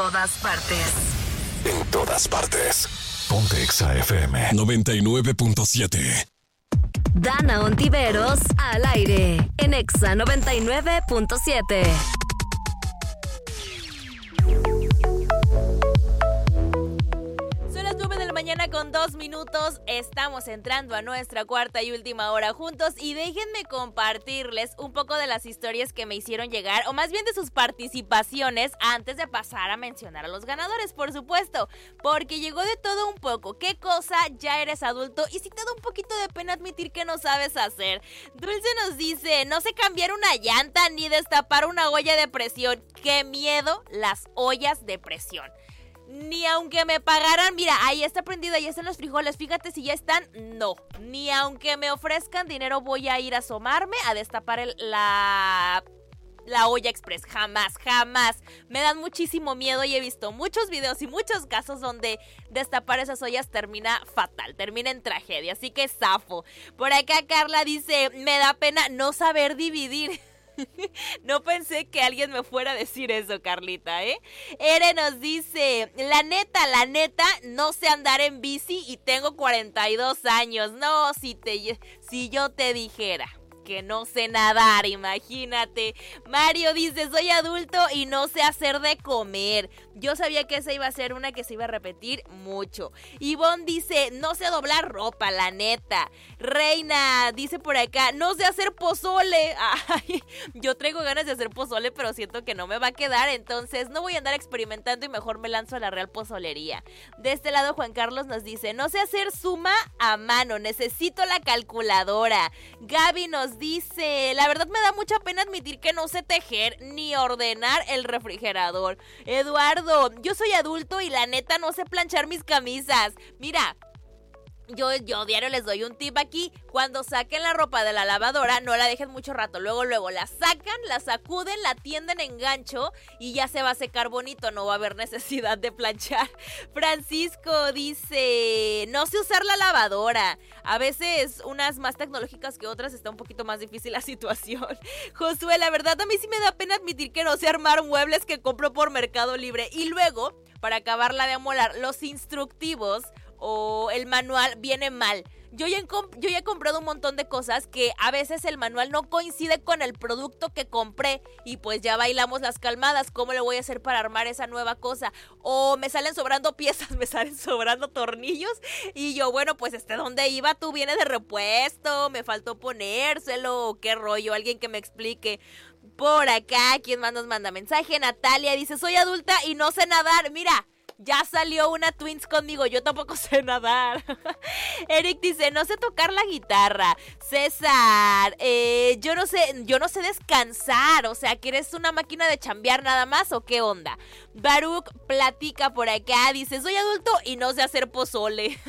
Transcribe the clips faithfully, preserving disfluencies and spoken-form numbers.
todas partes. En todas partes. Ponte Exa F M noventa y nueve punto siete. Dana Ontiveros al aire en Exa noventa y nueve punto siete. Mañana con dos minutos, estamos entrando a nuestra cuarta y última hora juntos y déjenme compartirles un poco de las historias que me hicieron llegar, o más bien de sus participaciones, antes de pasar a mencionar a los ganadores, por supuesto, porque llegó de todo un poco. ¿Qué cosa ya eres adulto y si te da un poquito de pena admitir que no sabes hacer? Dulce nos dice, no sé cambiar una llanta ni destapar una olla de presión. ¡Qué miedo las ollas de presión! Ni aunque me pagaran, mira, ahí está prendido, ahí están los frijoles, fíjate si ya están, no. Ni aunque me ofrezcan dinero voy a ir a asomarme a destapar el, la... la olla express, jamás, jamás. Me dan muchísimo miedo y he visto muchos videos y muchos casos donde destapar esas ollas termina fatal, termina en tragedia, así que zafo. Por acá Carla dice, me da pena no saber dividir. No pensé que alguien me fuera a decir eso, Carlita, ¿eh? Ere nos dice, la neta, la neta, no sé andar en bici y tengo cuarenta y dos años. No, si, te, si yo te dijera que no sé nadar, imagínate. Mario dice, soy adulto y no sé hacer de comer. Yo sabía que esa iba a ser una que se iba a repetir mucho. Ivonne dice, no sé doblar ropa, la neta. Reina dice por acá, no sé hacer pozole. Ay, yo traigo ganas de hacer pozole, pero siento que no me va a quedar, entonces no voy a andar experimentando y mejor me lanzo a la Real Pozolería. De este lado Juan Carlos nos dice, no sé hacer suma a mano, necesito la calculadora. Gaby nos dice, la verdad me da mucha pena admitir que no sé tejer ni ordenar el refrigerador. Eduardo, yo soy adulto y la neta no sé planchar mis camisas. Mira, Yo, yo diario les doy un tip aquí. Cuando saquen la ropa de la lavadora, no la dejen mucho rato. Luego, luego la sacan, la sacuden, la tienden en gancho y ya se va a secar bonito. No va a haber necesidad de planchar. Francisco dice, no sé usar la lavadora. A veces unas más tecnológicas que otras está un poquito más difícil la situación. Josué, la verdad a mí sí me da pena admitir que no sé armar muebles que compro por Mercado Libre. Y luego, para acabarla de amolar, los instructivos o el manual viene mal. Yo ya, he comp- yo ya he comprado un montón de cosas que a veces el manual no coincide con el producto que compré y pues ya bailamos las calmadas. ¿Cómo le voy a hacer para armar esa nueva cosa? O me salen sobrando piezas, me salen sobrando tornillos y yo, bueno, pues este dónde iba, tú vienes de repuesto, me faltó ponérselo, qué rollo, alguien que me explique. Por acá, ¿quién más nos manda mensaje? Natalia dice, soy adulta y no sé nadar. Mira, ya salió una twins conmigo, yo tampoco sé nadar. Eric dice, no sé tocar la guitarra. César, eh, yo no sé, yo no sé descansar. O sea, ¿que eres una máquina de chambear nada más o qué onda? Baruch platica por acá, dice, soy adulto y no sé hacer pozole.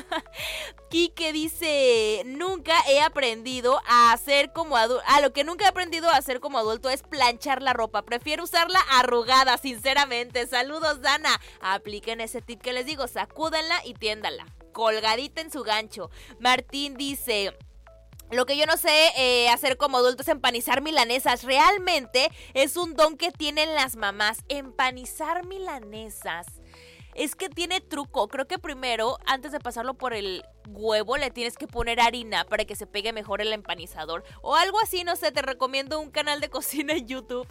Quique dice, nunca he aprendido a hacer como adulto. Ah, lo que nunca he aprendido a hacer como adulto es planchar la ropa. Prefiero usarla arrugada, sinceramente. Saludos, Dana. Apliquen ese tip que les digo, sacúdenla y tiéndala colgadita en su gancho. Martín dice, lo que yo no sé eh, hacer como adulto es empanizar milanesas. Realmente es un don que tienen las mamás, empanizar milanesas. Es que tiene truco. Creo que primero, antes de pasarlo por el huevo, le tienes que poner harina para que se pegue mejor el empanizador. O algo así, no sé, te recomiendo un canal de cocina en YouTube.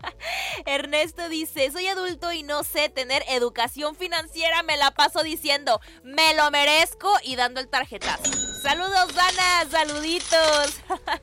Ernesto dice, soy adulto y no sé tener educación financiera. Me la paso diciendo, me lo merezco y dando el tarjetazo. Saludos, Dana, saluditos.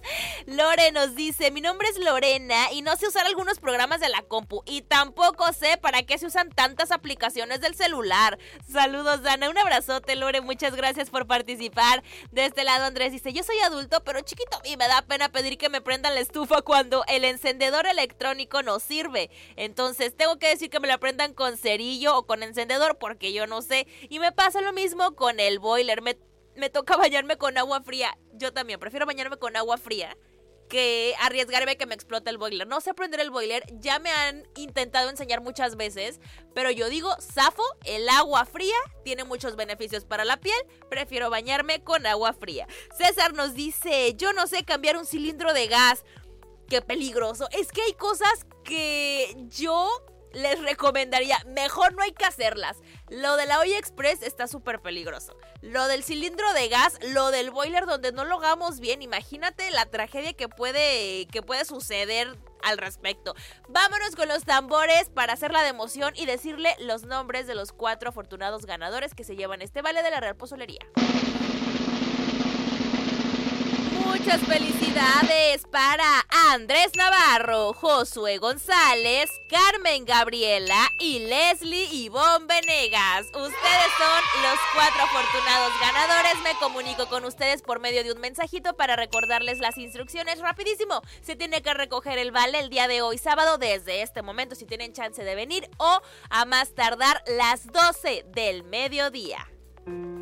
Lore nos dice, mi nombre es Lorena y no sé usar algunos programas de la compu. Y tampoco sé para qué se usan tantas aplicaciones del celular. Saludos, Dana, un abrazote, Lore, muchas gracias por participar. De este lado Andrés dice, yo soy adulto pero chiquito y me da pena pedir que me prendan la estufa cuando el encendedor electrónico no sirve. Entonces tengo que decir que me la prendan con cerillo o con encendedor porque yo no sé. Y me pasa lo mismo con el boiler, me Me toca bañarme con agua fría. Yo también prefiero bañarme con agua fría que arriesgarme que me explote el boiler. No sé prender el boiler, ya me han intentado enseñar muchas veces, pero yo digo, zafo, el agua fría tiene muchos beneficios para la piel, prefiero bañarme con agua fría. César nos dice, yo no sé cambiar un cilindro de gas. Qué peligroso. Es que hay cosas que yo les recomendaría, mejor no hay que hacerlas. Lo de la olla express está súper peligroso. Lo del cilindro de gas, lo del boiler donde no lo hagamos bien, imagínate la tragedia que puede, que puede suceder al respecto. Vámonos con los tambores para hacer la democión y decirle los nombres de los cuatro afortunados ganadores que se llevan este vale de la Real Pozolería. Muchas felicidades para Andrés Navarro, Josué González, Carmen Gabriela y Leslie Ivonne Venegas. Ustedes son los cuatro afortunados ganadores. Me comunico con ustedes por medio de un mensajito para recordarles las instrucciones. Rapidísimo, se tiene que recoger el vale el día de hoy, sábado, desde este momento, si tienen chance de venir, o a más tardar las doce del mediodía.